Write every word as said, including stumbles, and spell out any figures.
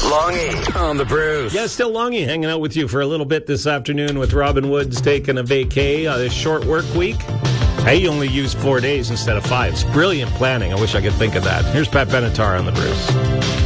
Longy on the Bruce. Yeah, still Longy hanging out with you for a little bit this afternoon with Robin Woods taking a vacay on this short work week. He only used four days instead of five. It's brilliant planning. I wish I could think of that. Here's Pat Benatar on the Bruce.